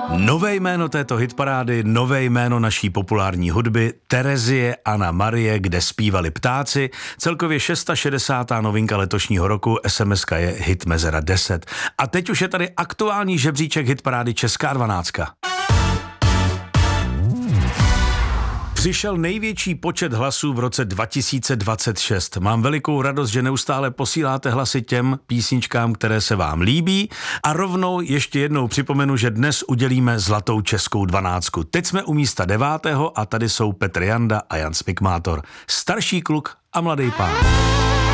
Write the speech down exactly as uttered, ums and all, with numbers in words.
Nové jméno této hitparády, nové jméno naší populární hudby, Terezie Anna Marie, kde zpívali ptáci, celkově šedesátá šestá novinka letošního roku, es em eska je Hit Mezera deset. A teď už je tady aktuální žebříček hitparády Česká dvanáctka. Přišel největší počet hlasů v roce dva tisíce dvacet šest. Mám velikou radost, že neustále posíláte hlasy těm písničkám, které se vám líbí. A rovnou ještě jednou připomenu, že dnes udělíme zlatou českou dvanáctku. Teď jsme u místa devátého a tady jsou Petr Janda a Jan Smikmátor. Starší kluk a mladý pán.